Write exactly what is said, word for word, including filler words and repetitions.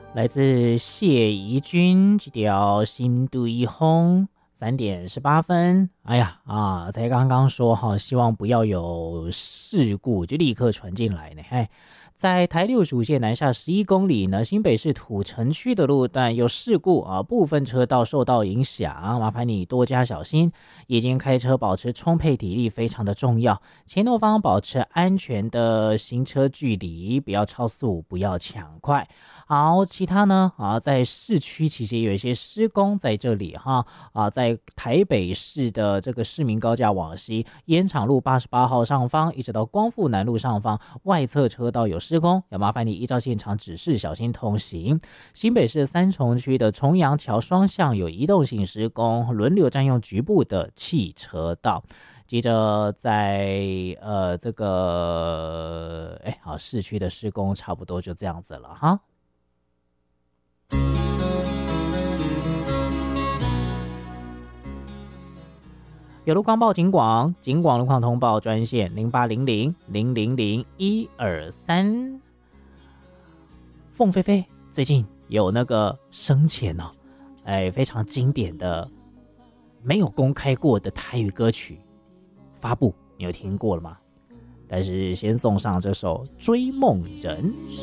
来自谢怡君这条心对风三点十八分。哎呀啊，才刚刚说哈，希望不要有事故，就立刻传进来呢。嘿，在台六主线南下十一公里呢，新北市土城区的路段有事故啊，部分车道受到影响，麻烦你多加小心。夜间开车保持充沛体力非常的重要，前后方保持安全的行车距离，不要超速，不要抢快。好，其他呢啊，在市区其实也有一些施工在这里哈啊，在台北市的这个市民高架往西，烟厂路八十八号上方一直到光复南路上方外侧车道有施工，要麻烦你依照现场指示小心通行。新北市三重区的重阳桥双向有移动性施工，轮流占用局部的汽车道。接着在呃这个哎好，市区的施工差不多就这样子了哈。有路况报警广，警广路况通报专线零八零零零零零一二三。凤飞飞最近有那个生前哦，哎，非常经典的没有公开过的台语歌曲发布，你有听过了吗？但是先送上这首《追梦人》。